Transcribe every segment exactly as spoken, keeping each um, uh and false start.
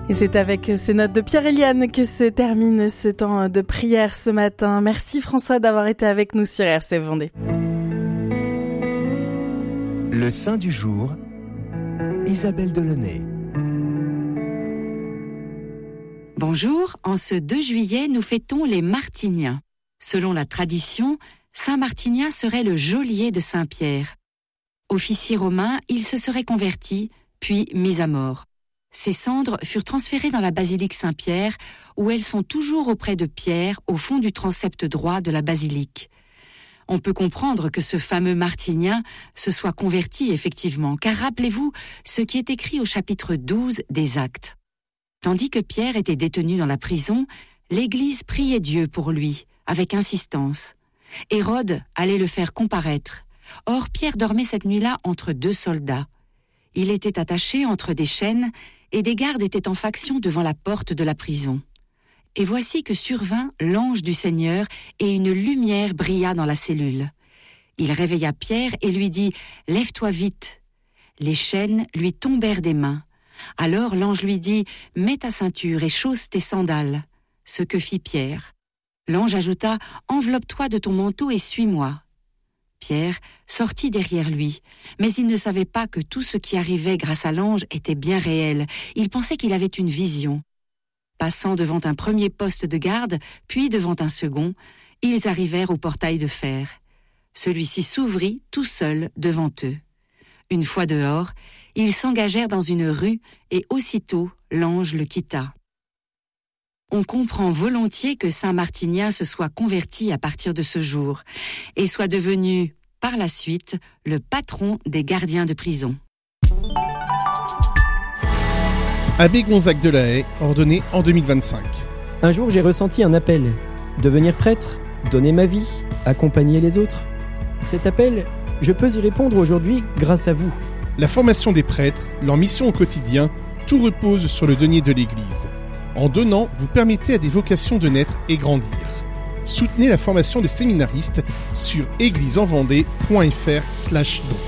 Et c'est avec ces notes de Pierre-Éliane que se termine ce temps de prière ce matin. Merci François d'avoir été avec nous sur R C F Vendée. Le Saint du jour, Isabelle Delaunay. Bonjour, en ce deux juillet, nous fêtons les Martiniens. Selon la tradition, Saint Martinien serait le geôlier de Saint-Pierre. Officier romain, il se serait converti, puis mis à mort. Ses cendres furent transférées dans la basilique Saint-Pierre, où elles sont toujours auprès de Pierre, au fond du transept droit de la basilique. On peut comprendre que ce fameux Martinien se soit converti effectivement, car rappelez-vous ce qui est écrit au chapitre douze des Actes. Tandis que Pierre était détenu dans la prison, l'Église priait Dieu pour lui, avec insistance. Hérode allait le faire comparaître. Or, Pierre dormait cette nuit-là entre deux soldats. Il était attaché entre des chaînes et des gardes étaient en faction devant la porte de la prison. Et voici que survint l'ange du Seigneur et une lumière brilla dans la cellule. Il réveilla Pierre et lui dit « Lève-toi vite !» Les chaînes lui tombèrent des mains. Alors l'ange lui dit « Mets ta ceinture et chausse tes sandales », ce que fit Pierre. L'ange ajouta « Enveloppe-toi de ton manteau et suis-moi ». Pierre sortit derrière lui, mais il ne savait pas que tout ce qui arrivait grâce à l'ange était bien réel. Il pensait qu'il avait une vision. Passant devant un premier poste de garde, puis devant un second, ils arrivèrent au portail de fer. Celui-ci s'ouvrit tout seul devant eux. Une fois dehors, ils s'engagèrent dans une rue et aussitôt l'ange le quitta. On comprend volontiers que Saint Martinien se soit converti à partir de ce jour et soit devenu, par la suite, le patron des gardiens de prison. Abbé Gonzague de la Haye, ordonné en deux mille vingt-cinq. Un jour, j'ai ressenti un appel. Devenir prêtre, donner ma vie, accompagner les autres. Cet appel, je peux y répondre aujourd'hui grâce à vous. La formation des prêtres, leur mission au quotidien, tout repose sur le denier de l'Église. En donnant, vous permettez à des vocations de naître et grandir. Soutenez la formation des séminaristes sur église-en-vendée.fr slash don.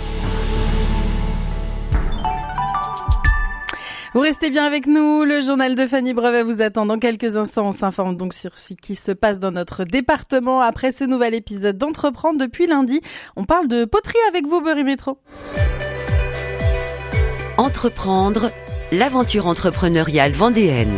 Vous restez bien avec nous, le journal de Fanny Brevet vous attend dans quelques instants. On s'informe donc sur ce qui se passe dans notre département. Après ce nouvel épisode d'Entreprendre depuis lundi, on parle de poterie avec vous, Berry Métro. Entreprendre, l'aventure entrepreneuriale vendéenne.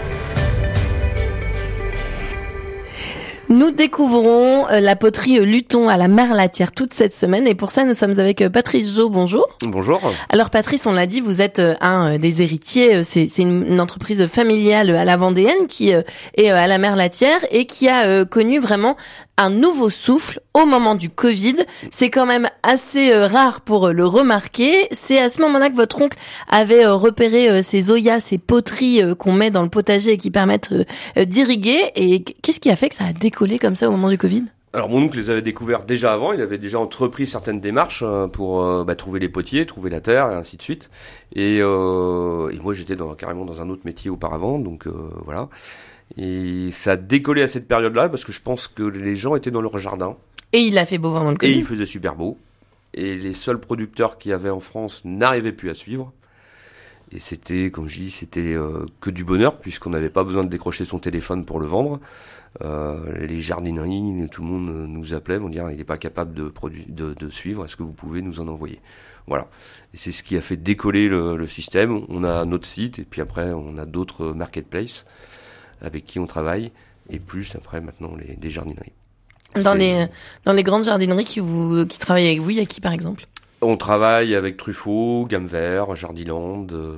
Nous découvrons la poterie Luton à la Merlatière toute cette semaine et pour ça nous sommes avec Patrice Jo. Bonjour. Bonjour. Alors Patrice, on l'a dit, vous êtes un des héritiers. C'est, c'est une entreprise familiale à la Vendéenne qui est à la Merlatière et qui a connu vraiment un nouveau souffle au moment du Covid. C'est quand même assez rare pour le remarquer. C'est à ce moment-là que votre oncle avait repéré ces zoyas, ces poteries qu'on met dans le potager et qui permettent d'irriguer. Et qu'est-ce qui a fait que ça a décollé comme ça au moment du Covid ? Alors mon oncle les avait découverts déjà avant, il avait déjà entrepris certaines démarches pour euh, bah, trouver les potiers, trouver la terre et ainsi de suite. Et, euh, et moi j'étais dans, carrément dans un autre métier auparavant, donc euh, voilà. Et ça a décollé à cette période-là parce que je pense que les gens étaient dans leur jardin. Et il a fait beau pendant le Covid. Et il faisait super beau. Et les seuls producteurs qu'il y avait en France n'arrivaient plus à suivre. Et c'était, comme je dis, c'était euh, que du bonheur puisqu'on n'avait pas besoin de décrocher son téléphone pour le vendre. Euh, les jardineries, tout le monde nous appelait, on dirait il n'est pas capable de, produire, de, de suivre, est-ce que vous pouvez nous en envoyer ? Voilà. Et c'est ce qui a fait décoller le, le système. On a notre site et puis après on a d'autres marketplaces avec qui on travaille et plus après maintenant les, les jardineries. Dans les, dans les grandes jardineries qui, vous, qui travaillent avec vous, il y a qui par exemple ? On travaille avec Truffaut, Gamme Vert, Jardiland, euh,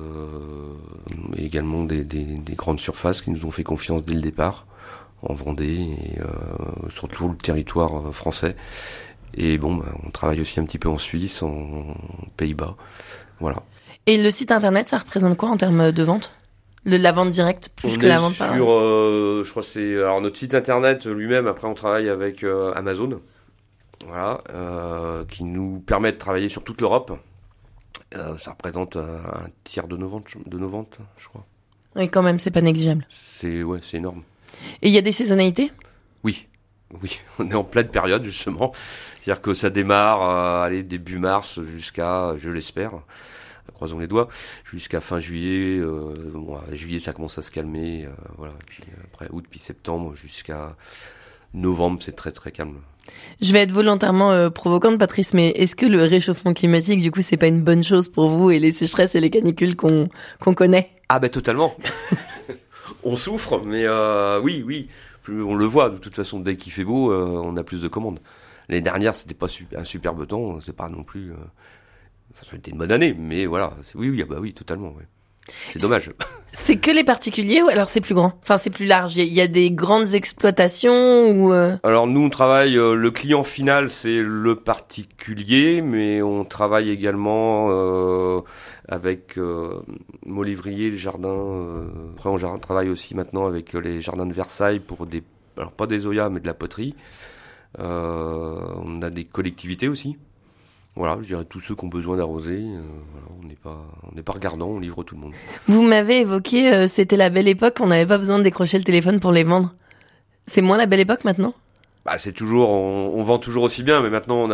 et également des, des, des grandes surfaces qui nous ont fait confiance dès le départ, en Vendée et euh, sur tout le territoire français. Et bon, bah, on travaille aussi un petit peu en Suisse, en, en Pays-Bas, voilà. Et le site internet, ça représente quoi en termes de vente ? Le, la vente directe plus on que la vente par... sur, euh, je crois que c'est... Alors notre site internet lui-même, après on travaille avec euh, Amazon, voilà, euh, qui nous permet de travailler sur toute l'Europe. Euh, ça représente un, un tiers de nos ventes, de nos ventes, je crois. Oui, quand même, c'est pas négligeable. C'est, ouais, c'est énorme. Et il y a des saisonnalités ? Oui, oui, on est en pleine période justement. C'est-à-dire que ça démarre, euh, allez, début mars jusqu'à, je l'espère, croisons les doigts, jusqu'à fin juillet. Euh, bon, juillet, ça commence à se calmer. Euh, voilà. Et puis après août, puis septembre, jusqu'à novembre, c'est très très calme. Je vais être volontairement euh, provocante, Patrice, mais est-ce que le réchauffement climatique, du coup, c'est pas une bonne chose pour vous et les sécheresses et les canicules qu'on qu'on connaît? Ah ben totalement. On souffre, mais euh, oui, oui. On le voit, de toute façon, dès qu'il fait beau, euh, on a plus de commandes. L'année dernière, c'était pas super, un superbe temps, c'est pas non plus... Euh... Enfin, ça a été une bonne année, mais voilà. C'est... Oui, oui, ah bah oui, totalement, ouais. C'est dommage. C'est que les particuliers ou alors c'est plus grand? Enfin, c'est plus large. Il y, y a des grandes exploitations ou... Euh... Alors nous, on travaille... Euh, le client final, c'est le particulier, mais on travaille également euh, avec euh, Molivrier, les jardins... Euh, après, on jar- travaille aussi maintenant avec les jardins de Versailles pour des... Alors pas des Zoya, mais de la poterie. Euh, on a des collectivités aussi. Voilà, je dirais tous ceux qui ont besoin d'arroser. Euh, voilà, on n'est pas, on n'est pas regardant, on livre tout le monde. Vous m'avez évoqué, euh, c'était la belle époque, on n'avait pas besoin de décrocher le téléphone pour les vendre. C'est moins la belle époque maintenant? Bah, c'est toujours, on, on vend toujours aussi bien, mais maintenant on a